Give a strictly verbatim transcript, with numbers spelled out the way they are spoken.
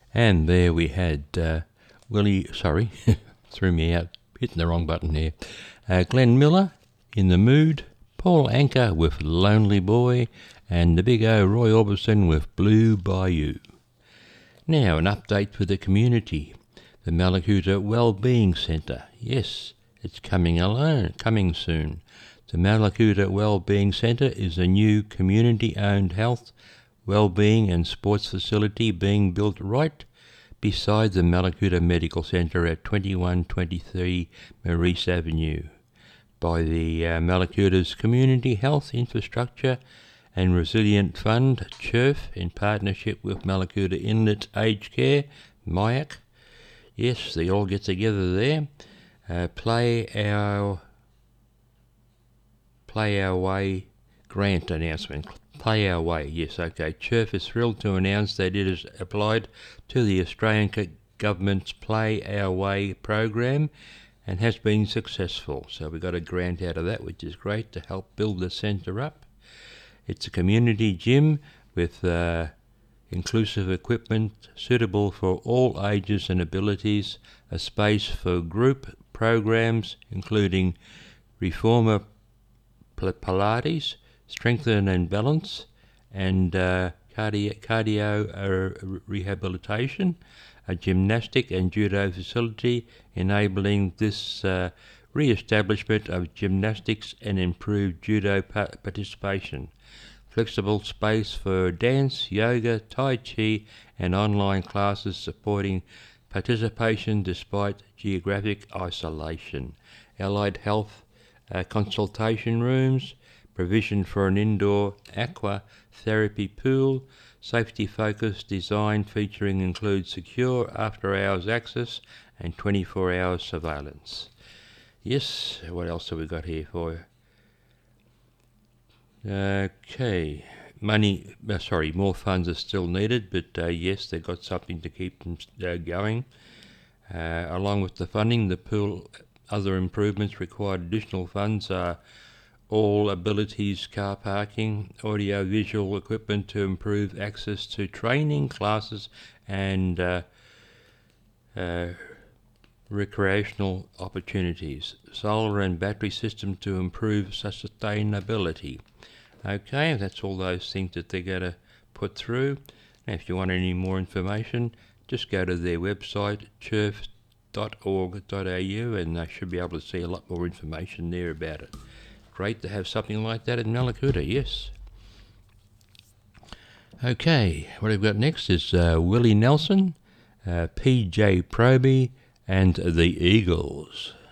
And there we had uh, Willie, sorry, threw me out, hitting the wrong button here. Uh, Glenn Miller, In the Mood, Paul Anka with Lonely Boy, and the big O Roy Orbison with Blue Bayou. Now, an update for the community. The Mallacoota Wellbeing Centre. Yes, it's coming alone, coming soon. The Mallacoota Wellbeing Centre is a new community-owned health, wellbeing and sports facility being built right beside the Mallacoota Medical Centre at twenty-one twenty-three Maurice Avenue by the uh, Mallacouta's Community Health Infrastructure and Resilient Fund, C H I R F, in partnership with Mallacoota Inlet Aged Care, M I A C. Yes, they all get together there. Uh, play our Play Our Way grant announcement. Play Our Way, yes, okay. C H I R F is thrilled to announce that it has applied to the Australian Government's Play Our Way program and has been successful. So we got a grant out of that, which is great, to help build the centre up. It's a community gym with uh, inclusive equipment suitable for all ages and abilities, a space for group programs including reformer Pilates, strengthen and balance, and uh, cardio, cardio uh, rehabilitation, a gymnastic and judo facility enabling this uh, re-establishment of gymnastics and improved judo pa- participation. Flexible space for dance, yoga, tai chi, and online classes supporting participation despite geographic isolation. Allied health uh, consultation rooms, provision for an indoor aqua therapy pool, safety-focused design featuring includes secure after-hours access and twenty-four hour surveillance. Yes, what else have we got here for you? Okay, money, uh, sorry, more funds are still needed, but uh, yes, they've got something to keep them uh, going. Uh, along with the funding, the pool, other improvements required additional funds are all abilities car parking, audio visual equipment to improve access to training classes and uh, uh, recreational opportunities, solar and battery system to improve sustainability. Okay, that's all those things that they're going to put through. Now, if you want any more information, just go to their website, chirf dot org dot a u, and they should be able to see a lot more information there about it. Great to have something like that in Mallacoota, yes. Okay, what I've got next is uh, Willie Nelson, uh, P J Proby, and the Eagles.